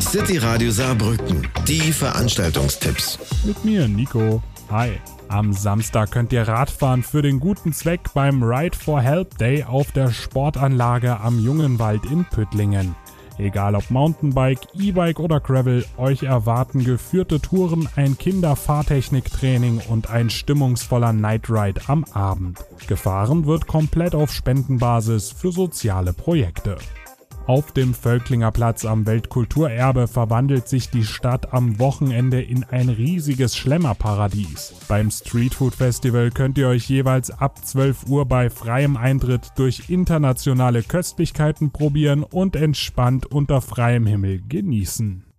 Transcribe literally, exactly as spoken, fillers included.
City Radio Saarbrücken. Die Veranstaltungstipps. Mit mir, Nico. Hi. Am Samstag könnt ihr Radfahren für den guten Zweck beim Ride for Help Day auf der Sportanlage am Jungenwald in Püttlingen. Egal ob Mountainbike, E-Bike oder Gravel, euch erwarten geführte Touren, ein Kinderfahrtechniktraining und ein stimmungsvoller Nightride am Abend. Gefahren wird komplett auf Spendenbasis für soziale Projekte. Auf dem Völklinger Platz am Weltkulturerbe verwandelt sich die Stadt am Wochenende in ein riesiges Schlemmerparadies. Beim Streetfood Festival könnt ihr euch jeweils ab zwölf Uhr bei freiem Eintritt durch internationale Köstlichkeiten probieren und entspannt unter freiem Himmel genießen.